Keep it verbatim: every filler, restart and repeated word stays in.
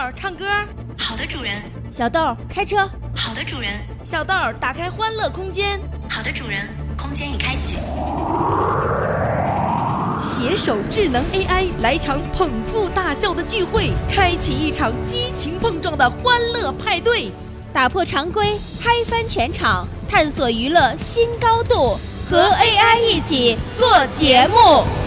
唱歌。 好的，主人。 小豆开车。 好的，主人。 小豆打开欢乐空间。 好的，主人。空间已开启。 携手智能 A I 来场捧腹大笑的聚会，开启一场激情碰撞的欢乐派对， 打破常规，嗨翻全场，探索娱乐新高度，和 A I 一起做节目。